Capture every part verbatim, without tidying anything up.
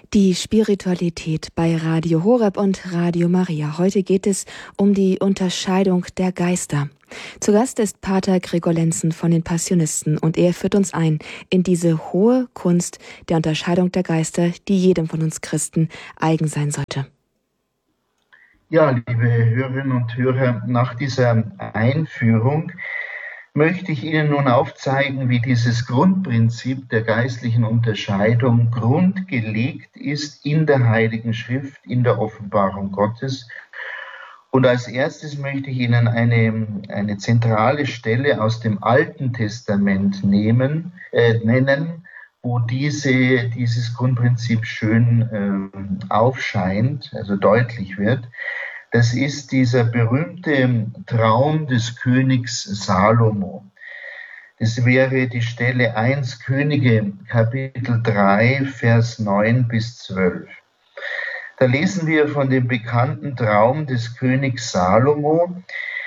Die Spiritualität bei Radio Horeb und Radio Maria. Heute geht es um die Unterscheidung der Geister. Zu Gast ist Pater Gregor Lenzen von den Passionisten und er führt uns ein in diese hohe Kunst der Unterscheidung der Geister, die jedem von uns Christen eigen sein sollte. Ja, liebe Hörerinnen und Hörer, nach dieser Einführung möchte ich Ihnen nun aufzeigen, wie dieses Grundprinzip der geistlichen Unterscheidung grundgelegt ist in der Heiligen Schrift, in der Offenbarung Gottes. Und als erstes möchte ich Ihnen eine, eine zentrale Stelle aus dem Alten Testament nehmen, äh, nennen, wo diese, dieses Grundprinzip schön äh, aufscheint, also deutlich wird. Das ist dieser berühmte Traum des Königs Salomo. Das wäre die Stelle eins Könige, Kapitel drei, Vers neun bis zwölf. Da lesen wir von dem bekannten Traum des Königs Salomo,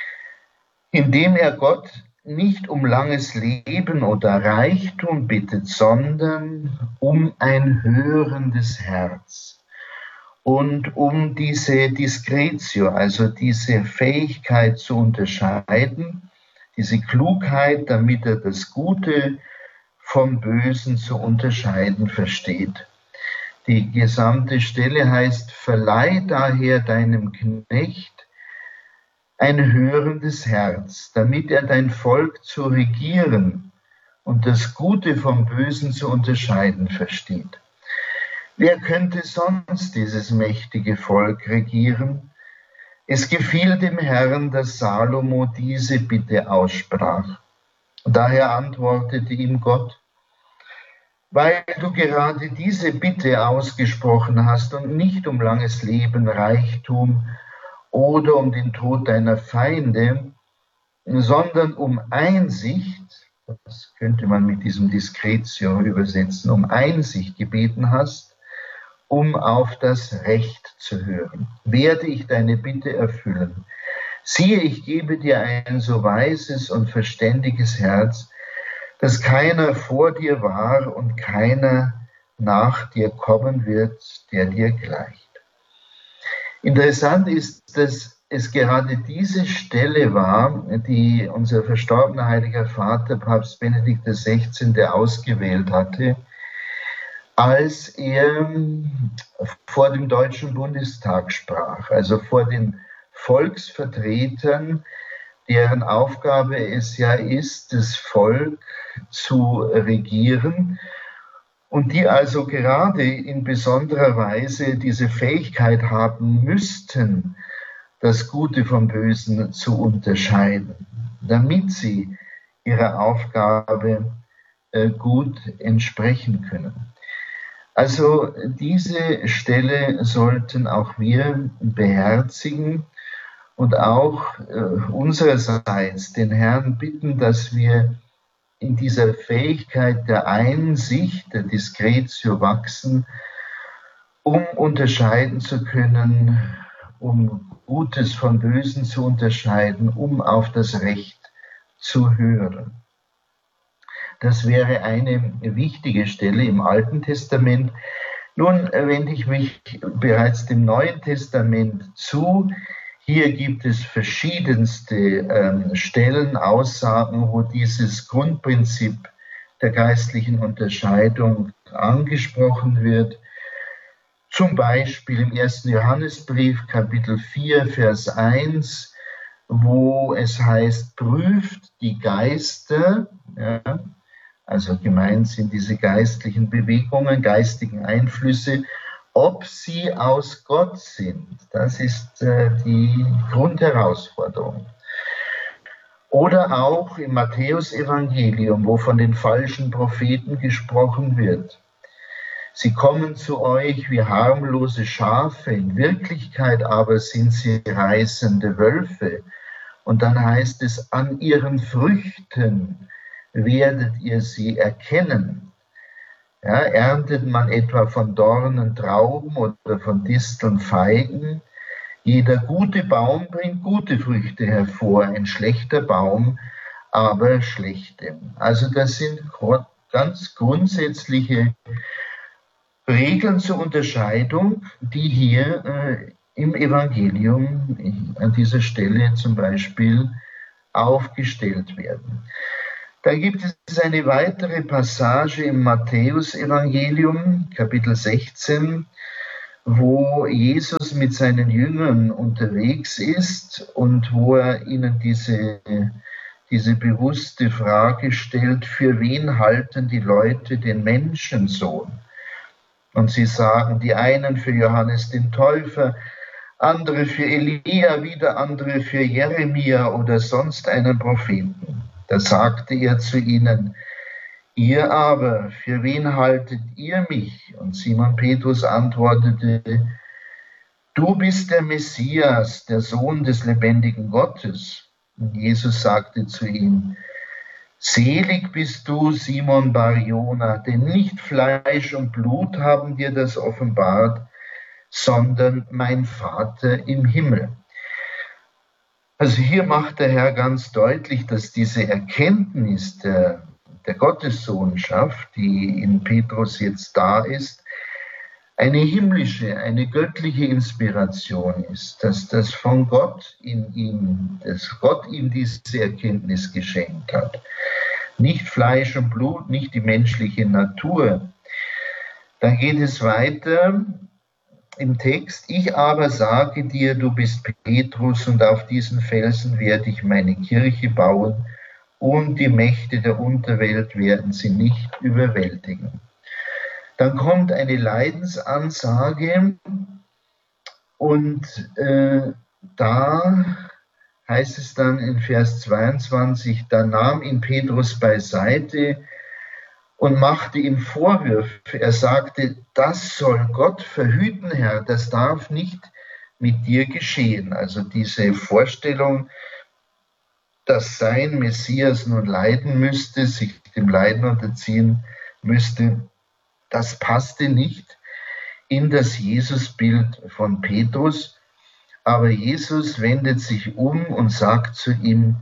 in dem er Gott nicht um langes Leben oder Reichtum bittet, sondern um ein hörendes Herz. Und um diese Discretio, also diese Fähigkeit zu unterscheiden, diese Klugheit, damit er das Gute vom Bösen zu unterscheiden versteht. Die gesamte Stelle heißt: Verleih daher deinem Knecht ein hörendes Herz, damit er dein Volk zu regieren und das Gute vom Bösen zu unterscheiden versteht. Wer könnte sonst dieses mächtige Volk regieren? Es gefiel dem Herrn, dass Salomo diese Bitte aussprach. Daher antwortete ihm Gott: Weil du gerade diese Bitte ausgesprochen hast und nicht um langes Leben, Reichtum oder um den Tod deiner Feinde, sondern um Einsicht, das könnte man mit diesem Discretio übersetzen, um Einsicht gebeten hast, um auf das Recht zu hören, werde ich deine Bitte erfüllen. Siehe, ich gebe dir ein so weises und verständiges Herz, dass keiner vor dir war und keiner nach dir kommen wird, der dir gleicht. Interessant ist, dass es gerade diese Stelle war, die unser verstorbener Heiliger Vater, Papst Benedikt der Sechzehnte, ausgewählt hatte, als er vor dem Deutschen Bundestag sprach, also vor den Volksvertretern, deren Aufgabe es ja ist, das Volk zu regieren und die also gerade in besonderer Weise diese Fähigkeit haben müssten, das Gute vom Bösen zu unterscheiden, damit sie ihrer Aufgabe gut entsprechen können. Also diese Stelle sollten auch wir beherzigen und auch äh, unsererseits den Herrn bitten, dass wir in dieser Fähigkeit der Einsicht, der Discretio wachsen, um unterscheiden zu können, um Gutes vom Bösen zu unterscheiden, um auf das Recht zu hören. Das wäre eine wichtige Stelle im Alten Testament. Nun wende ich mich bereits dem Neuen Testament zu. Hier gibt es verschiedenste ähm, Stellen, Aussagen, wo dieses Grundprinzip der geistlichen Unterscheidung angesprochen wird. Zum Beispiel im ersten Johannesbrief, Kapitel vier, Vers eins, wo es heißt, prüft die Geister, ja, also gemeint sind diese geistlichen Bewegungen, geistigen Einflüsse, ob sie aus Gott sind. Das ist äh, die Grundherausforderung. Oder auch im Matthäus-Evangelium, wo von den falschen Propheten gesprochen wird. Sie kommen zu euch wie harmlose Schafe, in Wirklichkeit aber sind sie reißende Wölfe. Und dann heißt es, an ihren Früchten werdet ihr sie erkennen. Ja, erntet man etwa von Dornen Trauben oder von Disteln Feigen? Jeder gute Baum bringt gute Früchte hervor, ein schlechter Baum aber schlechte. Also das sind ganz grundsätzliche Regeln zur Unterscheidung, die hier äh, im Evangelium an dieser Stelle zum Beispiel aufgestellt werden. Da gibt es eine weitere Passage im Matthäus-Evangelium, Kapitel sechzehn, wo Jesus mit seinen Jüngern unterwegs ist und wo er ihnen diese, diese bewusste Frage stellt: Für wen halten die Leute den Menschensohn? Und sie sagen, die einen für Johannes den Täufer, andere für Elia, wieder andere für Jeremia oder sonst einen Propheten. Da sagte er zu ihnen: Ihr aber, für wen haltet ihr mich? Und Simon Petrus antwortete: Du bist der Messias, der Sohn des lebendigen Gottes. Und Jesus sagte zu ihm: Selig bist du, Simon Bar-Jona, denn nicht Fleisch und Blut haben dir das offenbart, sondern mein Vater im Himmel. Also hier macht der Herr ganz deutlich, dass diese Erkenntnis der, der Gottessohnschaft, die in Petrus jetzt da ist, eine himmlische, eine göttliche Inspiration ist, dass das von Gott in ihm, dass Gott ihm diese Erkenntnis geschenkt hat. Nicht Fleisch und Blut, nicht die menschliche Natur. Dann geht es weiter im Text: Ich aber sage dir, du bist Petrus, und auf diesen Felsen werde ich meine Kirche bauen, und die Mächte der Unterwelt werden sie nicht überwältigen. Dann kommt eine Leidensansage, und äh, da heißt es dann in Vers zweiundzwanzig, da nahm ihn Petrus beiseite und machte ihm Vorwürfe. Er sagte: Das soll Gott verhüten, Herr, das darf nicht mit dir geschehen. Also diese Vorstellung, dass sein Messias nun leiden müsste, sich dem Leiden unterziehen müsste, das passte nicht in das Jesusbild von Petrus. Aber Jesus wendet sich um und sagt zu ihm: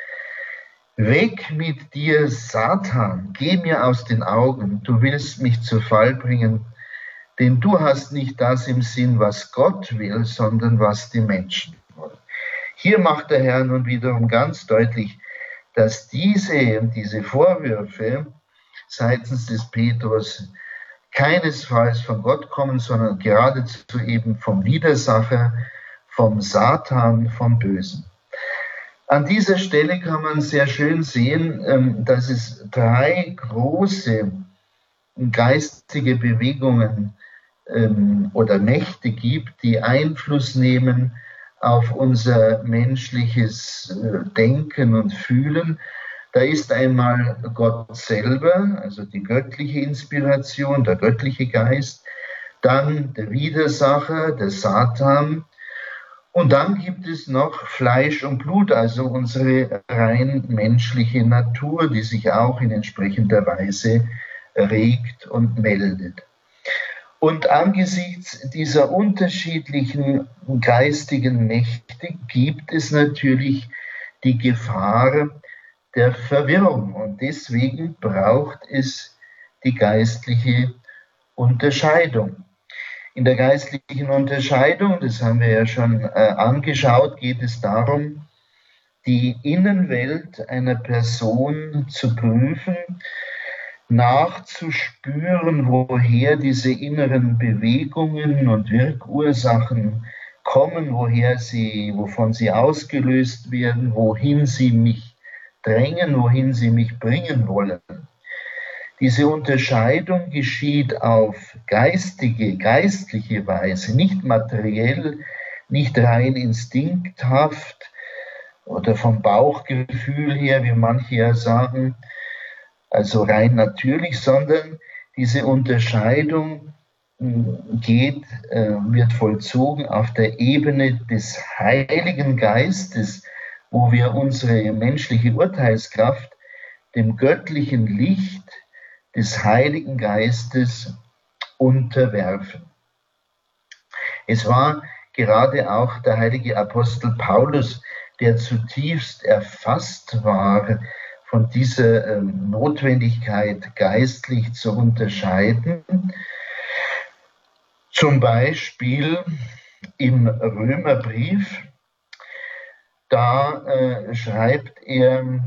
Weg mit dir, Satan, geh mir aus den Augen, du willst mich zu Fall bringen, denn du hast nicht das im Sinn, was Gott will, sondern was die Menschen wollen. Hier macht der Herr nun wiederum ganz deutlich, dass diese, diese Vorwürfe seitens des Petrus keinesfalls von Gott kommen, sondern geradezu eben vom Widersacher, vom Satan, vom Bösen. An dieser Stelle kann man sehr schön sehen, dass es drei große geistige Bewegungen oder Mächte gibt, die Einfluss nehmen auf unser menschliches Denken und Fühlen. Da ist einmal Gott selber, also die göttliche Inspiration, der göttliche Geist, dann der Widersacher, der Satan, und dann gibt es noch Fleisch und Blut, also unsere rein menschliche Natur, die sich auch in entsprechender Weise regt und meldet. Und angesichts dieser unterschiedlichen geistigen Mächte gibt es natürlich die Gefahr der Verwirrung. Und deswegen braucht es die geistliche Unterscheidung. In der geistlichen Unterscheidung, das haben wir ja schon äh, angeschaut, geht es darum, die Innenwelt einer Person zu prüfen, nachzuspüren, woher diese inneren Bewegungen und Wirkursachen kommen, woher sie, wovon sie ausgelöst werden, wohin sie mich drängen, wohin sie mich bringen wollen. Diese Unterscheidung geschieht auf geistige, geistliche Weise, nicht materiell, nicht rein instinkthaft oder vom Bauchgefühl her, wie manche ja sagen, also rein natürlich, sondern diese Unterscheidung geht, wird vollzogen auf der Ebene des Heiligen Geistes, wo wir unsere menschliche Urteilskraft dem göttlichen Licht des Heiligen Geistes unterwerfen. Es war gerade auch der heilige Apostel Paulus, der zutiefst erfasst war von dieser ähm, Notwendigkeit, geistlich zu unterscheiden. Zum Beispiel im Römerbrief, da äh, schreibt er,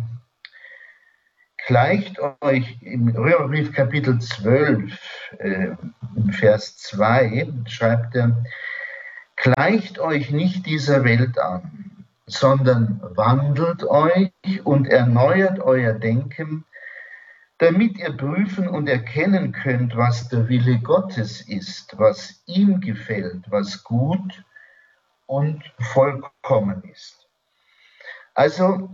gleicht euch, im Römerbrief Kapitel zwölf, äh, im Vers zwei, schreibt er, gleicht euch nicht dieser Welt an, sondern wandelt euch und erneuert euer Denken, damit ihr prüfen und erkennen könnt, was der Wille Gottes ist, was ihm gefällt, was gut und vollkommen ist. Also,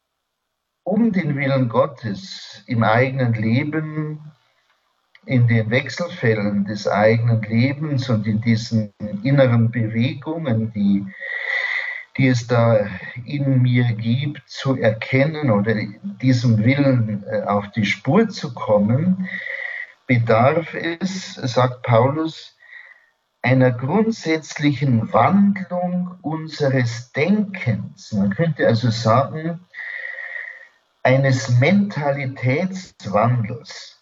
um den Willen Gottes im eigenen Leben, in den Wechselfällen des eigenen Lebens und in diesen inneren Bewegungen, die, die es da in mir gibt, zu erkennen oder diesem Willen auf die Spur zu kommen, bedarf es, sagt Paulus, einer grundsätzlichen Wandlung unseres Denkens. Man könnte also sagen, eines Mentalitätswandels,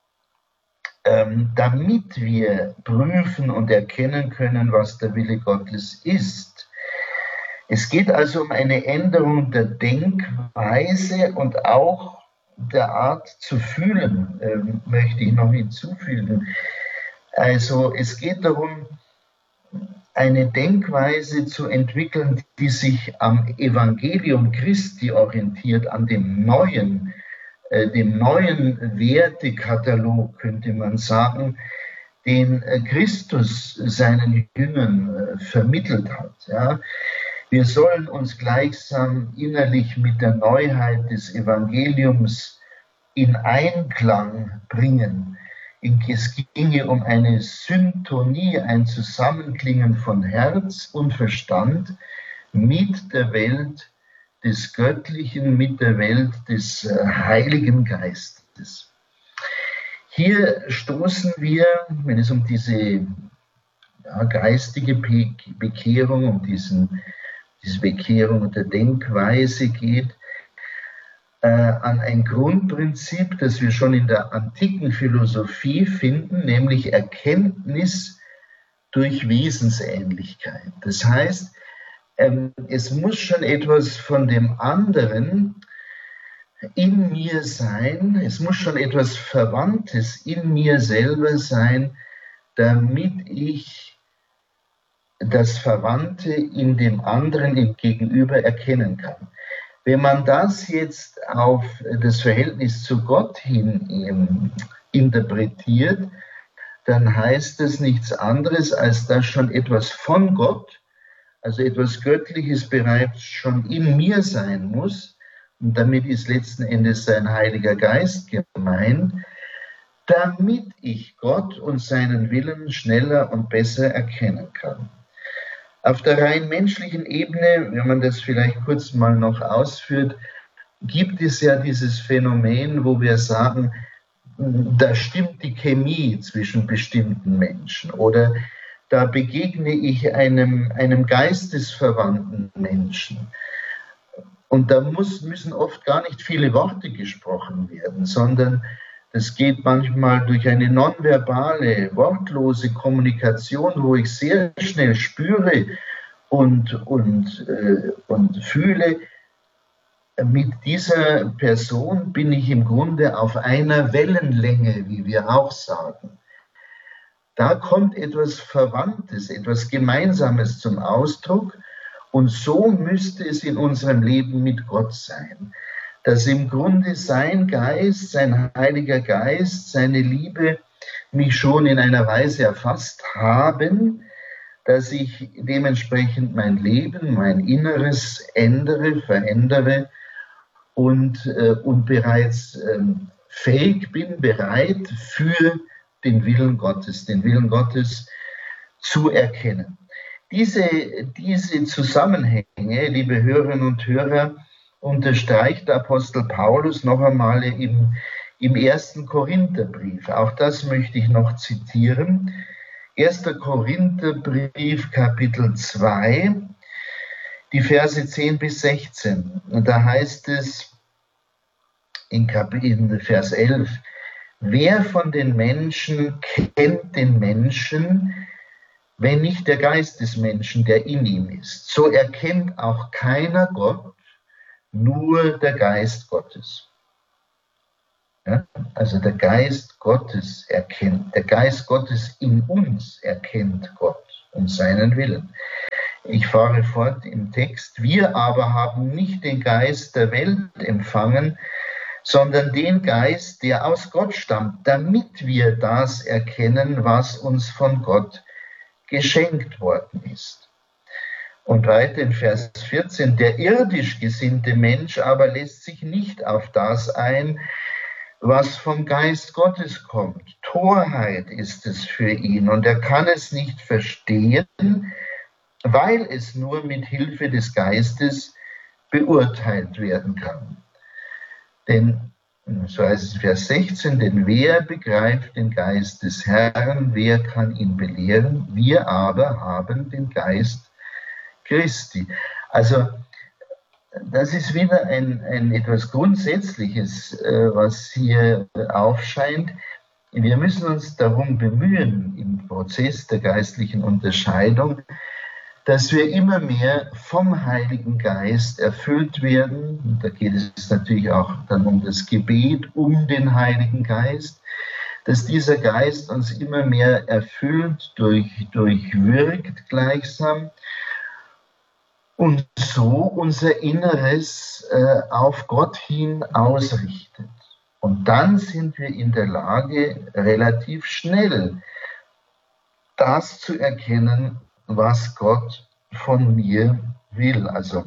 ähm, damit wir prüfen und erkennen können, was der Wille Gottes ist. Es geht also um eine Änderung der Denkweise und auch der Art zu fühlen, ähm, möchte ich noch hinzufügen. Also es geht darum, eine Denkweise zu entwickeln, die sich am Evangelium Christi orientiert, an dem neuen, äh, dem neuen Wertekatalog, könnte man sagen, den äh, Christus seinen Jüngern äh, vermittelt hat. Ja. Wir sollen uns gleichsam innerlich mit der Neuheit des Evangeliums in Einklang bringen. Es ginge um eine Syntonie, ein Zusammenklingen von Herz und Verstand mit der Welt des Göttlichen, mit der Welt des Heiligen Geistes. Hier stoßen wir, wenn es um diese ja, geistige Be- Bekehrung, um diesen, diese Bekehrung der Denkweise geht, an ein Grundprinzip, das wir schon in der antiken Philosophie finden, nämlich Erkenntnis durch Wesensähnlichkeit. Das heißt, es muss schon etwas von dem anderen in mir sein, es muss schon etwas Verwandtes in mir selber sein, damit ich das Verwandte in dem anderen, im Gegenüber erkennen kann. Wenn man das jetzt auf das Verhältnis zu Gott hin interpretiert, dann heißt es nichts anderes, als dass schon etwas von Gott, also etwas Göttliches bereits schon in mir sein muss, und damit ist letzten Endes sein Heiliger Geist gemeint, damit ich Gott und seinen Willen schneller und besser erkennen kann. Auf der rein menschlichen Ebene, wenn man das vielleicht kurz mal noch ausführt, gibt es ja dieses Phänomen, wo wir sagen, da stimmt die Chemie zwischen bestimmten Menschen oder da begegne ich einem, einem geistesverwandten Menschen. Und da muss, müssen oft gar nicht viele Worte gesprochen werden, sondern es geht manchmal durch eine nonverbale, wortlose Kommunikation, wo ich sehr schnell spüre und, und, äh, und fühle, mit dieser Person bin ich im Grunde auf einer Wellenlänge, wie wir auch sagen. Da kommt etwas Verwandtes, etwas Gemeinsames zum Ausdruck und so müsste es in unserem Leben mit Gott sein. Dass im Grunde sein Geist, sein Heiliger Geist, seine Liebe mich schon in einer Weise erfasst haben, dass ich dementsprechend mein Leben, mein Inneres ändere, verändere und, äh, und bereits äh, fähig bin, bereit für den Willen Gottes, den Willen Gottes zu erkennen. Diese, diese Zusammenhänge, liebe Hörerinnen und Hörer, unterstreicht der Apostel Paulus noch einmal im, im ersten Korintherbrief. Auch das möchte ich noch zitieren. erster Korintherbrief, Kapitel zwei, die Verse zehn bis sechzehn. Und da heißt es in, Kapitel, in Vers elf, wer von den Menschen kennt den Menschen, wenn nicht der Geist des Menschen, der in ihm ist. So erkennt auch keiner Gott, nur der Geist Gottes. Ja? Also der Geist Gottes erkennt, der Geist Gottes in uns erkennt Gott und seinen Willen. Ich fahre fort im Text. Wir aber haben nicht den Geist der Welt empfangen, sondern den Geist, der aus Gott stammt, damit wir das erkennen, was uns von Gott geschenkt worden ist. Und weiter in Vers vierzehn, der irdisch gesinnte Mensch aber lässt sich nicht auf das ein, was vom Geist Gottes kommt. Torheit ist es für ihn und er kann es nicht verstehen, weil es nur mit Hilfe des Geistes beurteilt werden kann. Denn, so heißt es in Vers sechzehn, denn wer begreift den Geist des Herrn, wer kann ihn belehren? Wir aber haben den Geist Christi. Also, das ist wieder ein, ein etwas Grundsätzliches, äh, was hier aufscheint. Wir müssen uns darum bemühen, im Prozess der geistlichen Unterscheidung, dass wir immer mehr vom Heiligen Geist erfüllt werden. Und da geht es natürlich auch dann um das Gebet, um den Heiligen Geist, dass dieser Geist uns immer mehr erfüllt, durch, durchwirkt gleichsam und so unser Inneres äh, auf Gott hin ausrichtet. Und dann sind wir in der Lage, relativ schnell das zu erkennen, was Gott von mir will, also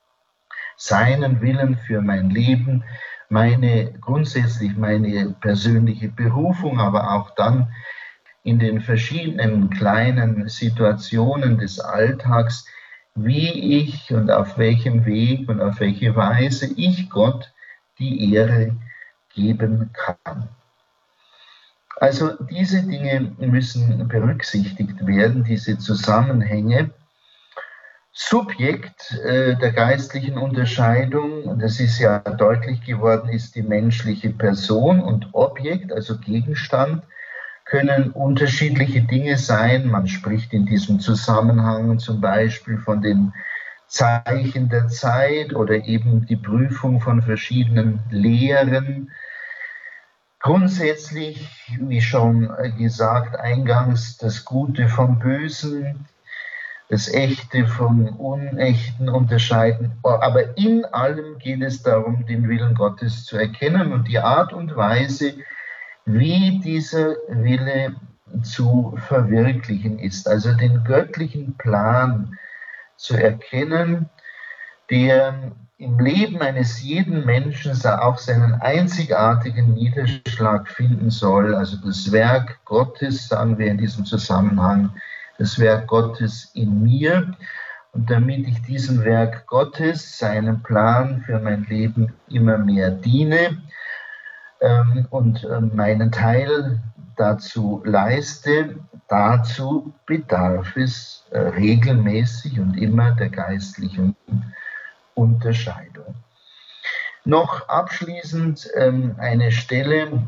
seinen Willen für mein Leben, meine grundsätzlich meine persönliche Berufung, aber auch dann in den verschiedenen kleinen Situationen des Alltags, wie ich und auf welchem Weg und auf welche Weise ich Gott die Ehre geben kann. Also diese Dinge müssen berücksichtigt werden, diese Zusammenhänge. Subjekt äh, der geistlichen Unterscheidung, das ist ja deutlich geworden, ist die menschliche Person, und Objekt, also Gegenstand, können unterschiedliche Dinge sein. Man spricht in diesem Zusammenhang zum Beispiel von den Zeichen der Zeit oder eben die Prüfung von verschiedenen Lehren. Grundsätzlich, wie schon gesagt eingangs, das Gute vom Bösen, das Echte vom Unechten unterscheiden. Aber in allem geht es darum, den Willen Gottes zu erkennen und die Art und Weise, wie dieser Wille zu verwirklichen ist. Also den göttlichen Plan zu erkennen, der im Leben eines jeden Menschen auch seinen einzigartigen Niederschlag finden soll. Also das Werk Gottes, sagen wir in diesem Zusammenhang, das Werk Gottes in mir. Und damit ich diesem Werk Gottes, seinem Plan für mein Leben immer mehr diene ähm, und äh, meinen Teil dazu leiste, dazu bedarf es äh, regelmäßig und immer der geistlichen Unterscheidung. Noch abschließend ähm, eine Stelle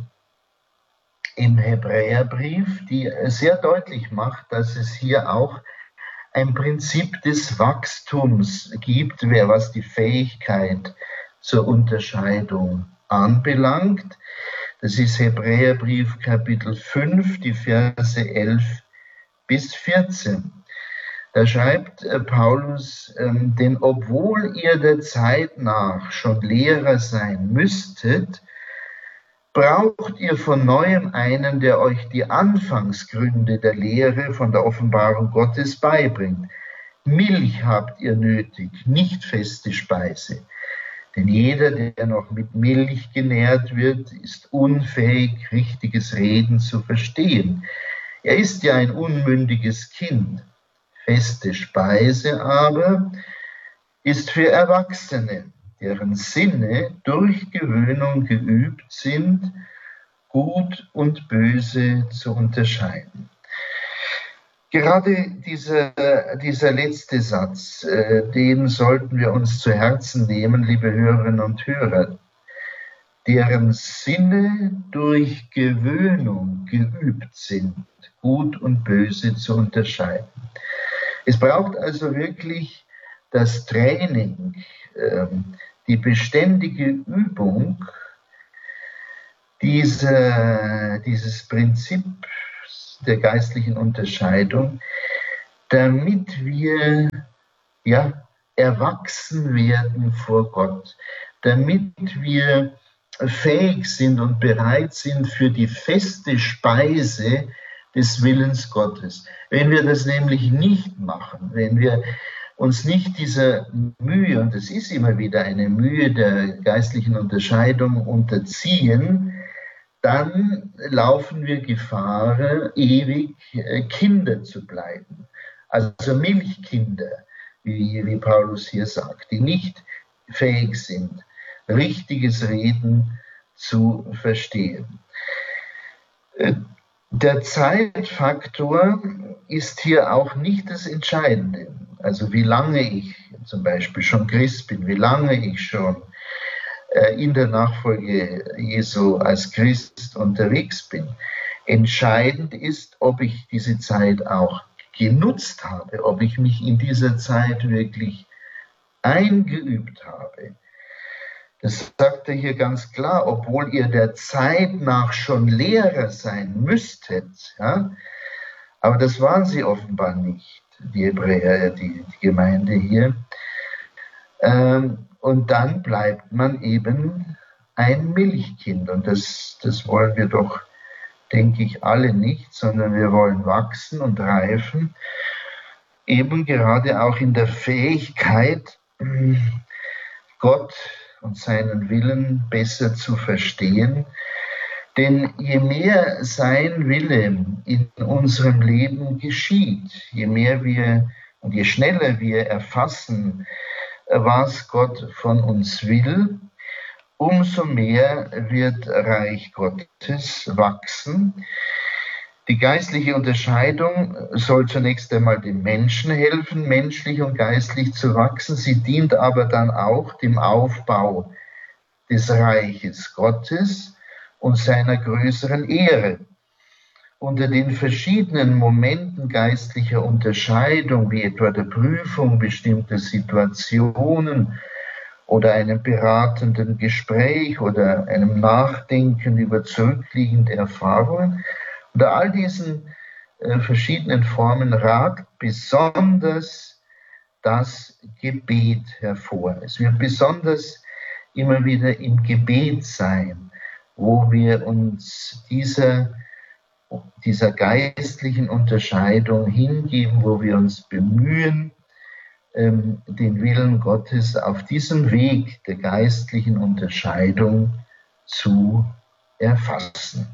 im Hebräerbrief, die sehr deutlich macht, dass es hier auch ein Prinzip des Wachstums gibt, was die Fähigkeit zur Unterscheidung anbelangt. Das ist Hebräerbrief Kapitel fünf, die Verse elf bis vierzehn. Da schreibt äh, Paulus, ähm, denn obwohl ihr der Zeit nach schon Lehrer sein müsstet, braucht ihr von Neuem einen, der euch die Anfangsgründe der Lehre von der Offenbarung Gottes beibringt. Milch habt ihr nötig, nicht feste Speise. Denn jeder, der noch mit Milch genährt wird, ist unfähig, richtiges Reden zu verstehen. Er ist ja ein unmündiges Kind. Feste Speise aber ist für Erwachsene, deren Sinne durch Gewöhnung geübt sind, Gut und Böse zu unterscheiden. Gerade dieser, dieser letzte Satz, äh, den sollten wir uns zu Herzen nehmen, liebe Hörerinnen und Hörer. deren Sinne durch Gewöhnung geübt sind, Gut und Böse zu unterscheiden. Es braucht also wirklich das Training, die beständige Übung dieser, dieses Prinzip der geistlichen Unterscheidung, damit wir ja, erwachsen werden vor Gott, damit wir fähig sind und bereit sind für die feste Speise des Willens Gottes. Wenn wir das nämlich nicht machen, wenn wir uns nicht dieser Mühe, und es ist immer wieder eine Mühe der geistlichen Unterscheidung, unterziehen, dann laufen wir Gefahr, ewig Kinder zu bleiben. Also Milchkinder, wie, wie Paulus hier sagt, die nicht fähig sind, richtiges Reden zu verstehen. Der Zeitfaktor ist hier auch nicht das Entscheidende. Also wie lange ich zum Beispiel schon Christ bin, wie lange ich schon in der Nachfolge Jesu als Christ unterwegs bin. Entscheidend ist, ob ich diese Zeit auch genutzt habe, ob ich mich in dieser Zeit wirklich eingeübt habe. Das sagt er hier ganz klar, obwohl ihr der Zeit nach schon Lehrer sein müsstet. Ja? Aber das waren sie offenbar nicht, die Hebräer, die, die Gemeinde hier. Ähm, und dann bleibt man eben ein Milchkind. Und das, das wollen wir doch, denke ich, alle nicht, sondern wir wollen wachsen und reifen, eben gerade auch in der Fähigkeit, Gott und seinen Willen besser zu verstehen. Denn je mehr sein Wille in unserem Leben geschieht, je mehr wir und je schneller wir erfassen, was Gott von uns will, umso mehr wird Reich Gottes wachsen. Die geistliche Unterscheidung soll zunächst einmal dem Menschen helfen, menschlich und geistlich zu wachsen. Sie dient aber dann auch dem Aufbau des Reiches Gottes und seiner größeren Ehre. Unter den verschiedenen Momenten geistlicher Unterscheidung, wie etwa der Prüfung bestimmter Situationen oder einem beratenden Gespräch oder einem Nachdenken über zurückliegende Erfahrungen, unter all diesen äh, verschiedenen Formen ragt besonders das Gebet hervor. Es wird besonders immer wieder im Gebet sein, wo wir uns dieser, dieser geistlichen Unterscheidung hingeben, wo wir uns bemühen, ähm, den Willen Gottes auf diesem Weg der geistlichen Unterscheidung zu erfassen.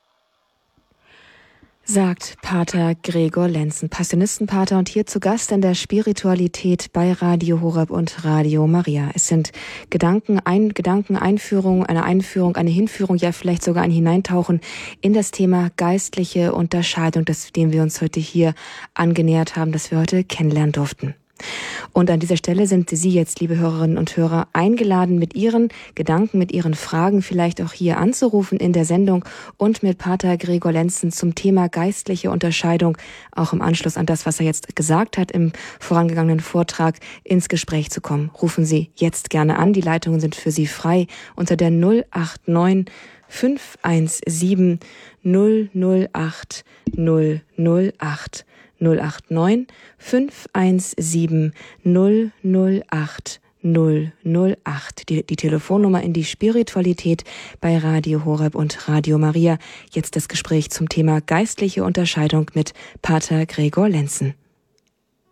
Sagt Pater Gregor Lenzen, Passionistenpater und hier zu Gast in der Spiritualität bei Radio Horeb und Radio Maria. Es sind Gedanken, ein, Gedankeneinführung, eine Einführung, eine Hinführung, ja vielleicht sogar ein Hineintauchen in das Thema geistliche Unterscheidung, das, dem wir uns heute hier angenähert haben, das wir heute kennenlernen durften. Und an dieser Stelle sind Sie jetzt, liebe Hörerinnen und Hörer, eingeladen, mit Ihren Gedanken, mit Ihren Fragen vielleicht auch hier anzurufen in der Sendung und mit Pater Gregor Lenzen zum Thema geistliche Unterscheidung, auch im Anschluss an das, was er jetzt gesagt hat im vorangegangenen Vortrag, ins Gespräch zu kommen. Rufen Sie jetzt gerne an, die Leitungen sind für Sie frei unter der null acht neun fünf eins sieben null null acht null null acht. null acht neun fünf eins sieben null null acht null null acht. Die, die Telefonnummer in die Spiritualität bei Radio Horeb und Radio Maria. Jetzt das Gespräch zum Thema geistliche Unterscheidung mit Pater Gregor Lenzen.